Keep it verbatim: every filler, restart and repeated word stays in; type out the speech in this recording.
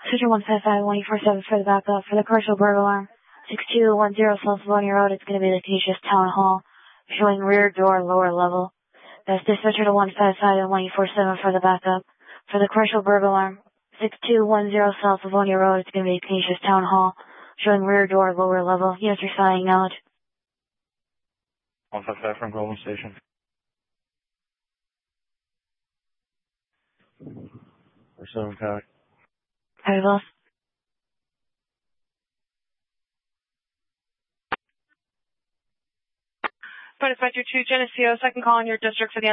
Switcher one five five one four seven for the backup. For the commercial burglar alarm, six two one zero South Livonia Road, it's going to be the Acacia's Town Hall, showing rear door lower level. That's dispatcher to one five five and one four seven for the backup. For the commercial burglar alarm, six two one zero South Livonia Road, it's going to be the Acacia's Town Hall, showing rear door lower level. Units responding, acknowledge. one five five from Groveland Station. Or seven County. Harry Boss. Dispatcher two Geneseo, second call in your district for the